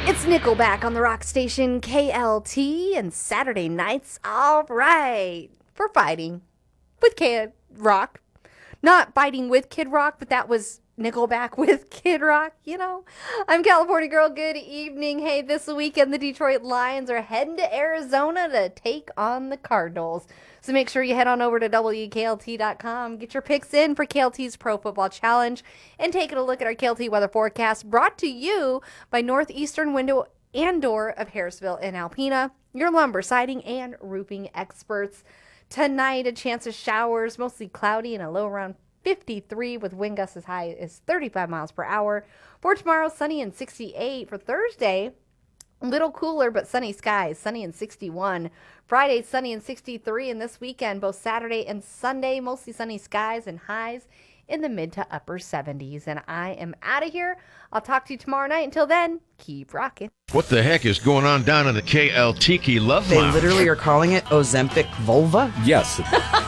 It's Nickelback on the rock station KLT, and Saturday nights, all right, for fighting with Kid Rock. Not fighting with Kid Rock, but that was Nickelback with Kid Rock, you know. I'm California Girl. Good evening. Hey, this weekend the Detroit Lions are heading to Arizona to take on the Cardinals. So make sure you head on over to WKLT.com, get your picks in for KLT's Pro Football Challenge, and taking a look at our KLT weather forecast brought to you by Northeastern Window and Door of Harrisville and Alpena, your lumber, siding, and roofing experts. Tonight, a chance of showers, mostly cloudy and a low around 53 with wind gusts as high as 35 miles per hour. For tomorrow, sunny and 68. For Thursday, a little cooler but sunny skies, sunny and 61. Friday, sunny and 63. And this weekend, both Saturday and Sunday, mostly sunny skies and highs in the mid to upper 70s. And I am out of here. I'll talk to you tomorrow night. Until then, keep rocking. What the heck is going on down in the KLTiki Love They Lounge? literally are calling it Ozempic vulva? Yes.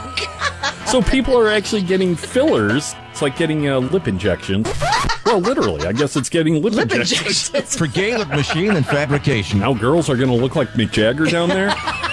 So people are actually getting fillers. It's like getting lip injections. Well, literally, I guess it's getting lip injections. For gay lip machine and fabrication. Now girls are going to look like Mick Jagger down there?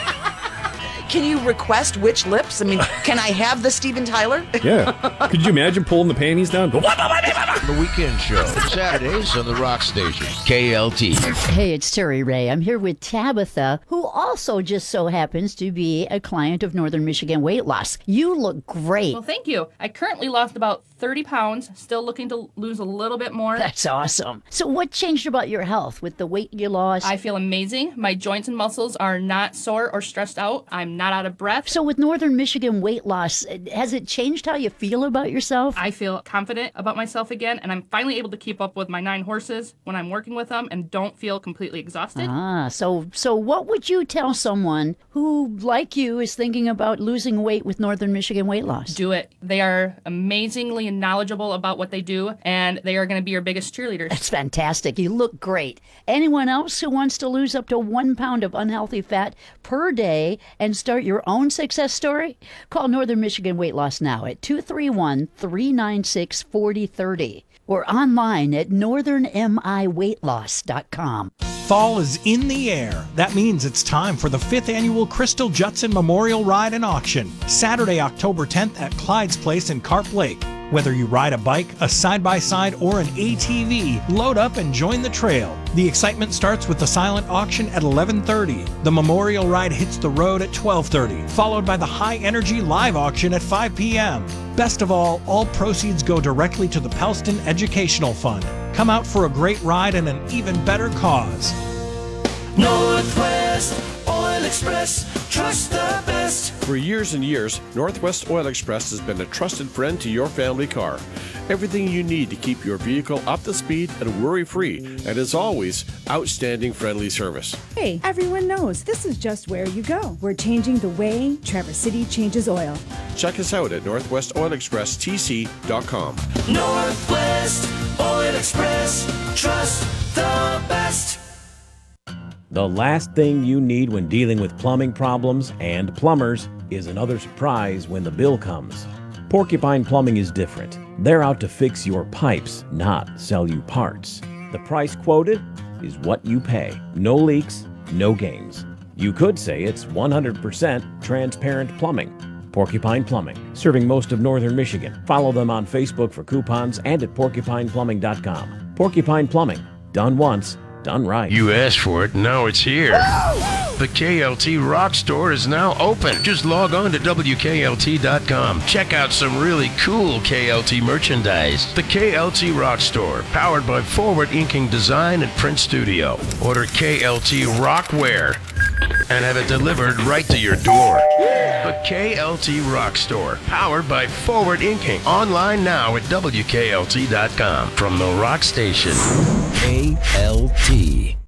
Can you request which lips? I mean, can I have the Steven Tyler? Yeah. Could you imagine pulling the panties down? The Weekend Show. Saturdays on the rock station. KLT. Hey, it's Terry Ray. I'm here with Tabitha, who also just so happens to be a client of Northern Michigan Weight Loss. You look great. Well, thank you. I currently lost about 30 pounds, still looking to lose a little bit more. That's awesome. So what changed about your health with the weight you lost? I feel amazing. My joints and muscles are not sore or stressed out. I'm not out of breath. So with Northern Michigan Weight Loss, has it changed how you feel about yourself? I feel confident about myself again, and I'm finally able to keep up with my 9 horses when I'm working with them and don't feel completely exhausted. So what would you tell someone who, like you, is thinking about losing weight with Northern Michigan Weight Loss? Do it. They are amazingly knowledgeable about what they do, and they are going to be your biggest cheerleaders. That's fantastic. You look great. Anyone else who wants to lose up to 1 pound of unhealthy fat per day and start your own success story? Call Northern Michigan Weight Loss now at 231-396-4030 or online at northernmiweightloss.com. Fall is in the air. That means it's time for the 5th annual Crystal Judson Memorial Ride and Auction, Saturday, October 10th at Clyde's Place in Carp Lake. Whether you ride a bike, a side-by-side, or an ATV, load up and join the trail. The excitement starts with the silent auction at 11:30. The memorial ride hits the road at 12:30, followed by the high-energy live auction at 5 p.m. Best of all proceeds go directly to the Pelston Educational Fund. Come out for a great ride and an even better cause. Northwest Oil Express, trust the best. For years and years, Northwest Oil Express has been a trusted friend to your family car. Everything you need to keep your vehicle up to speed and worry-free, and as always, outstanding friendly service. Hey, everyone knows this is just where you go. We're changing the way Traverse City changes oil. Check us out at northwestoilexpresstc.com. Northwest Oil Express, trust the best. The last thing you need when dealing with plumbing problems and plumbers is another surprise when the bill comes. Porcupine Plumbing is different. They're out to fix your pipes, not sell you parts. The price quoted is what you pay. No leaks, no games. You could say it's 100% transparent plumbing. Porcupine Plumbing, serving most of northern Michigan. Follow them on Facebook for coupons and at porcupineplumbing.com. Porcupine Plumbing, done once, done right. You asked for it, now it's here. The KLT Rock Store is now open. Just log on to WKLT.com. Check out some really cool KLT merchandise. The KLT Rock Store, powered by Forward Inking Design and Print Studio. Order KLT Rockwear and have it delivered right to your door. The KLT Rock Store, powered by Forward Inking. Online now at WKLT.com. From the Rock Station. KLT.